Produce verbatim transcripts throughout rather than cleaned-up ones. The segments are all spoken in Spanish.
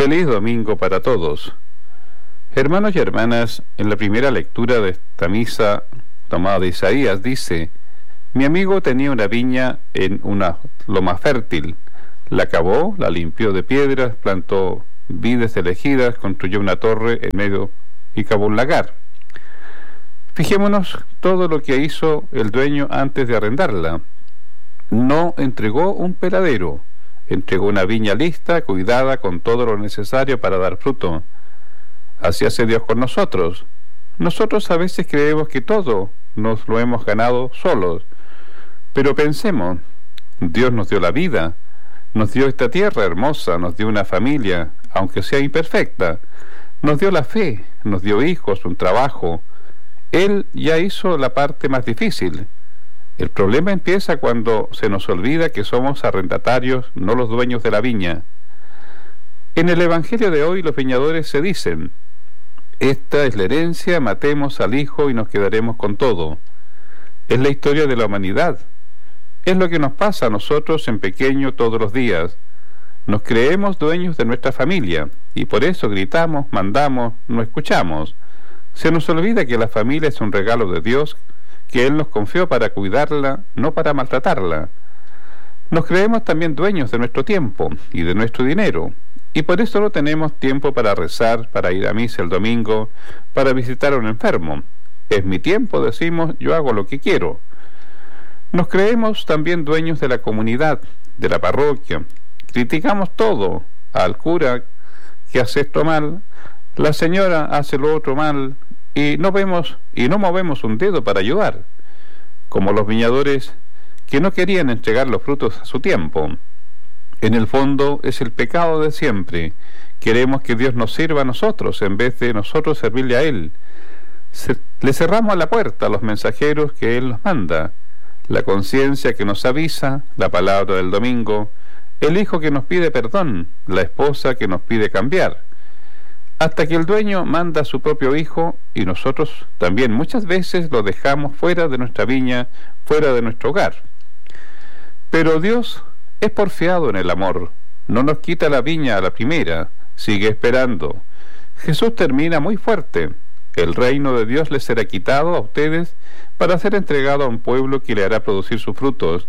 Feliz domingo para todos. Hermanos y hermanas, en la primera lectura de esta misa tomada de Isaías dice: mi amigo tenía una viña en una loma fértil, la cavó, la limpió de piedras, plantó vides elegidas, construyó una torre en medio y cavó un lagar. Fijémonos todo lo que hizo el dueño antes de arrendarla. No entregó un peladero, entregó una viña lista, cuidada, con todo lo necesario para dar fruto. Así hace Dios con nosotros. Nosotros a veces creemos que todo nos lo hemos ganado solos, pero pensemos, Dios nos dio la vida, nos dio esta tierra hermosa, nos dio una familia, aunque sea imperfecta, nos dio la fe, nos dio hijos, un trabajo. Él ya hizo la parte más difícil. El problema empieza cuando se nos olvida que somos arrendatarios, no los dueños de la viña. En el Evangelio de hoy los viñadores se dicen: esta es la herencia, matemos al hijo y nos quedaremos con todo. Es la historia de la humanidad. Es lo que nos pasa a nosotros en pequeño todos los días. Nos creemos dueños de nuestra familia y por eso gritamos, mandamos, no escuchamos. Se nos olvida que la familia es un regalo de Dios, que Él nos confió para cuidarla, no para maltratarla. Nos creemos también dueños de nuestro tiempo y de nuestro dinero, y por eso no tenemos tiempo para rezar, para ir a misa el domingo, para visitar a un enfermo. Es mi tiempo, decimos, yo hago lo que quiero. Nos creemos también dueños de la comunidad, de la parroquia. Criticamos todo, al cura que hace esto mal, la señora hace lo otro mal, y no vemos y no movemos un dedo para ayudar, como los viñadores que no querían entregar los frutos a su tiempo. En el fondo es el pecado de siempre. Queremos que Dios nos sirva a nosotros en vez de nosotros servirle a Él. Se, le cerramos la puerta a los mensajeros que Él nos manda, la conciencia que nos avisa, la palabra del domingo, el hijo que nos pide perdón, la esposa que nos pide cambiar, hasta que el dueño manda a su propio hijo y nosotros también muchas veces lo dejamos fuera de nuestra viña, fuera de nuestro hogar. Pero Dios es porfiado en el amor, no nos quita la viña a la primera, sigue esperando. Jesús termina muy fuerte: el reino de Dios les será quitado a ustedes para ser entregado a un pueblo que le hará producir sus frutos.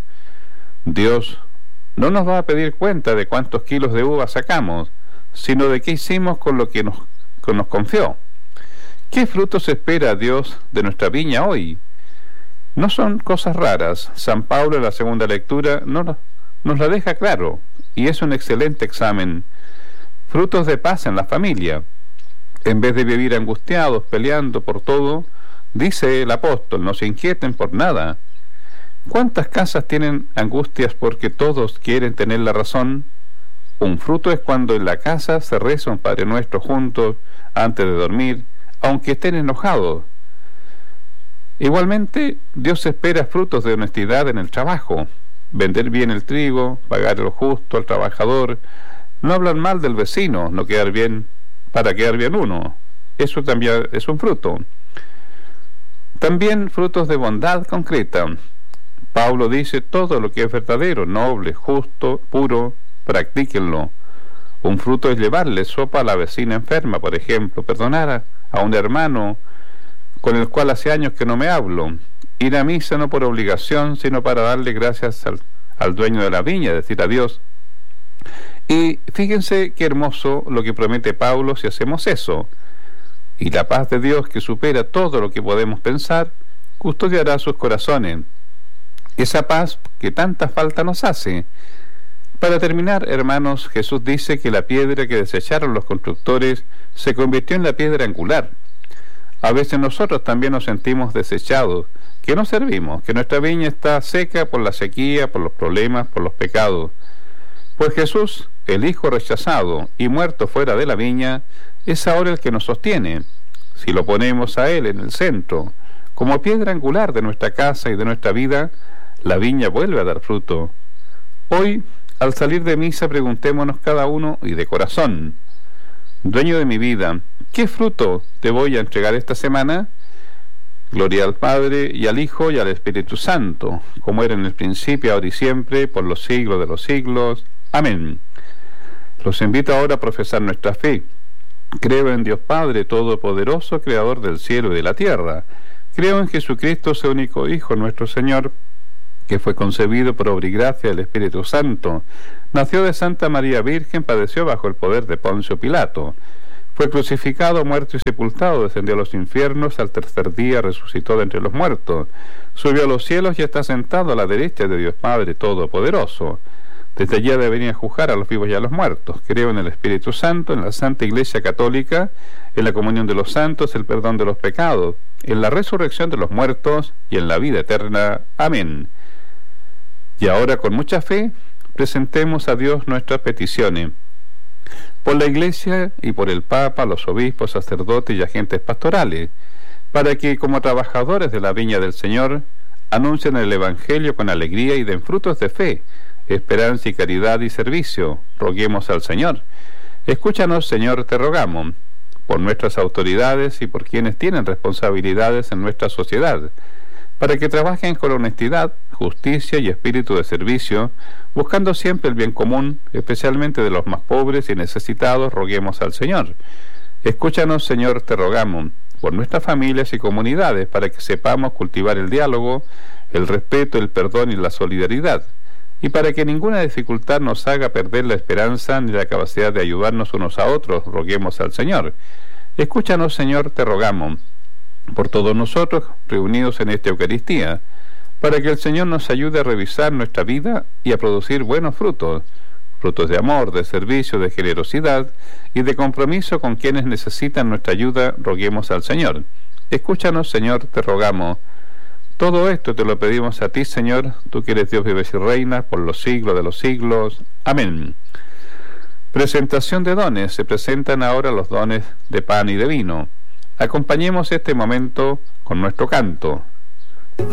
Dios no nos va a pedir cuenta de cuántos kilos de uva sacamos, sino de qué hicimos con lo que nos, que nos confió. ¿Qué frutos espera Dios de nuestra viña hoy? No son cosas raras. San Pablo en la segunda lectura no, nos la deja claro, y es un excelente examen. Frutos de paz en la familia. En vez de vivir angustiados, peleando por todo, dice el apóstol: no se inquieten por nada. ¿Cuántas casas tienen angustias porque todos quieren tener la razón? Un fruto es cuando en la casa se reza un Padre Nuestro juntos antes de dormir, aunque estén enojados. Igualmente, Dios espera frutos de honestidad en el trabajo: vender bien el trigo, pagar lo justo al trabajador, no hablar mal del vecino, no quedar bien para quedar bien uno. Eso también es un fruto. También frutos de bondad concreta. Pablo dice: todo lo que es verdadero, noble, justo, puro, practíquenlo. Un fruto es llevarle sopa a la vecina enferma, por ejemplo, perdonar a, a un hermano con el cual hace años que no me hablo, ir a misa no por obligación, sino para darle gracias al, al dueño de la viña, decir adiós. Y fíjense qué hermoso lo que promete Pablo si hacemos eso. Y la paz de Dios, que supera todo lo que podemos pensar, custodiará sus corazones. Esa paz que tanta falta nos hace. Para terminar, hermanos, Jesús dice que la piedra que desecharon los constructores se convirtió en la piedra angular. A veces nosotros también nos sentimos desechados, que no servimos, que nuestra viña está seca por la sequía, por los problemas, por los pecados. Pues Jesús, el Hijo rechazado y muerto fuera de la viña, es ahora el que nos sostiene. Si lo ponemos a Él en el centro, como piedra angular de nuestra casa y de nuestra vida, la viña vuelve a dar fruto. Hoy, al salir de misa, preguntémonos cada uno y de corazón: dueño de mi vida, ¿qué fruto te voy a entregar esta semana? Gloria al Padre, y al Hijo, y al Espíritu Santo, como era en el principio, ahora y siempre, por los siglos de los siglos. Amén. Los invito ahora a profesar nuestra fe. Creo en Dios Padre Todopoderoso, Creador del cielo y de la tierra. Creo en Jesucristo, su único Hijo, nuestro Señor, que fue concebido por obra y gracia del Espíritu Santo. Nació de Santa María Virgen, padeció bajo el poder de Poncio Pilato. Fue crucificado, muerto y sepultado, descendió a los infiernos, al tercer día resucitó de entre los muertos. Subió a los cielos y está sentado a la derecha de Dios Padre Todopoderoso. Desde allí ha de venir a juzgar a los vivos y a los muertos. Creo en el Espíritu Santo, en la Santa Iglesia Católica, en la comunión de los santos, el perdón de los pecados, en la resurrección de los muertos y en la vida eterna. Amén. Y ahora, con mucha fe, presentemos a Dios nuestras peticiones. Por la Iglesia y por el Papa, los obispos, sacerdotes y agentes pastorales, para que, como trabajadores de la viña del Señor, anuncien el Evangelio con alegría y den frutos de fe, esperanza y caridad y servicio. Roguemos al Señor. Escúchanos, Señor, te rogamos, por nuestras autoridades y por quienes tienen responsabilidades en nuestra sociedad, para que trabajen con honestidad, justicia y espíritu de servicio, buscando siempre el bien común, especialmente de los más pobres y necesitados. Roguemos al Señor. Escúchanos, Señor, te rogamos, por nuestras familias y comunidades, para que sepamos cultivar el diálogo, el respeto, el perdón y la solidaridad, y para que ninguna dificultad nos haga perder la esperanza ni la capacidad de ayudarnos unos a otros. Roguemos al Señor. Escúchanos, Señor, te rogamos, por todos nosotros reunidos en esta Eucaristía, para que el Señor nos ayude a revisar nuestra vida y a producir buenos frutos, frutos de amor, de servicio, de generosidad y de compromiso con quienes necesitan nuestra ayuda. Roguemos al Señor. Escúchanos, Señor, te rogamos. Todo esto te lo pedimos a ti, Señor, tú que eres Dios, vives y reinas por los siglos de los siglos. Amén. Presentación de dones. Se presentan ahora los dones de pan y de vino. Acompañemos este momento con nuestro canto.